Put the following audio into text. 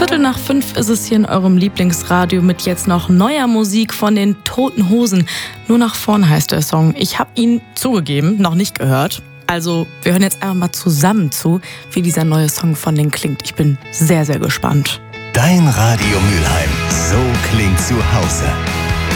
4:15 ist es hier in eurem Lieblingsradio mit jetzt noch neuer Musik von den Toten Hosen. Nur nach vorn heißt der Song. Ich habe ihn zugegeben noch nicht gehört. Also wir hören jetzt einfach mal zusammen zu, wie dieser neue Song von denen klingt. Ich bin sehr, sehr gespannt. Dein Radio Mülheim. So klingt zu Hause.